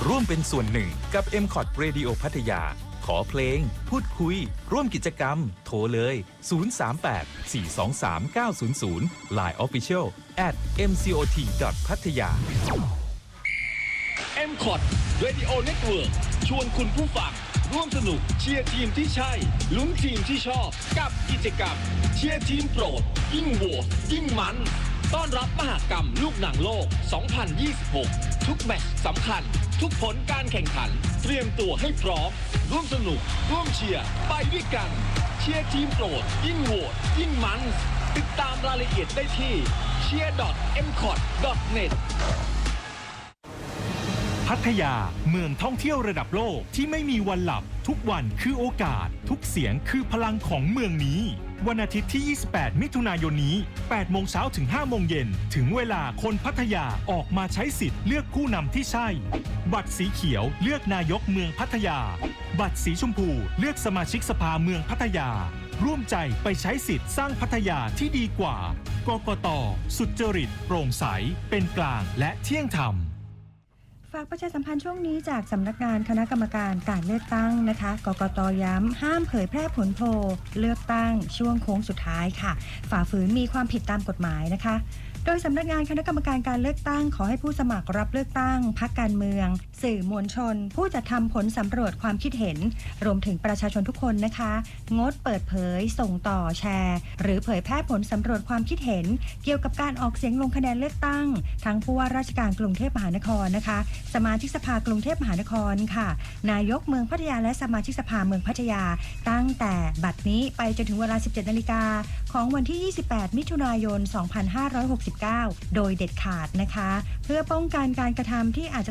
ร่วมเป็นส่วนหนึ่งกับ MCOT Radio พัทยาขอเพลงพูดคุยร่วมกิจกรรมโทรเลย038-423-900 Line Official @mcot.pattaya MCOT Radio Network ชวนคุณผู้ฟังร่วมสนุกเชียร์ทีมที่ใช่ลุ้นทีมที่ชอบกับกิจกรรมเชียร์ทีมโปรดยิ่งโหวตยิ่งมันต้อนรับมหกรรมลูกหนังโลก 2026 ทุกแมตช์สำคัญทุกผลการแข่งขันเตรียมตัวให้พร้อมร่วมสนุกร่วมเชียร์ไปด้วยกันเชียร์ทีมโปรดยิ่งโหวตยิ่งมันติดตามรายละเอียดได้ที่ cheer.mcot.net พัทยาเมืองท่องเที่ยวระดับโลกที่ไม่มีวันหลับทุกวันคือโอกาสทุกเสียงคือพลังของเมืองนี้วันอาทิตย์ที่28มิถุนายนนี้8โมงเช้าถึง5โมงเย็นถึงเวลาคนพัทยาออกมาใช้สิทธิ์เลือกผู้นำที่ใช่บัตรสีเขียวเลือกนายกเมืองพัทยาบัตรสีชมพูเลือกสมาชิกสภาเมืองพัทยาร่วมใจไปใช้สิทธิ์สร้างพัทยาที่ดีกว่ากกต.สุจริตโปร่งใสเป็นกลางและเที่ยงธรรมฝากประชาสัมพันธ์ช่วงนี้จากสำนักงานคณะกรรมการการเลือกตั้งนะคะกกต.ย้ำห้ามเผยแพร่ผลโพลเลือกตั้งช่วงโค้งสุดท้ายค่ะฝ่าฝืนมีความผิดตามกฎหมายนะคะโดยสำนักงานคณะกรรมการการเลือกตั้งขอให้ผู้สมัครรับเลือกตั้งพรรคการเมืองสื่อมวลชนผู้จัดทำผลสำรวจความคิดเห็นรวมถึงประชาชนทุกคนนะคะงดเปิดเผยส่งต่อแชร์หรือเผยแพร่ผลสำรวจความคิดเห็นเกี่ยวกับการออกเสียงลงคะแนนเลือกตั้งทั้งผู้ว่าราชการกรุงเทพมหานครนะคะสมาชิกสภากรุงเทพมหานครค่ะนายกเมืองพัทยาและสมาชิกสภาเมืองพัทยาตั้งแต่บัดนี้ไปจนถึงเวลา 17 นาฬิกาของวันที่ 28 มิถุนายน 2569 โดยเด็ดขาดนะคะเพื่อป้องกันการกระทำที่อาจจะ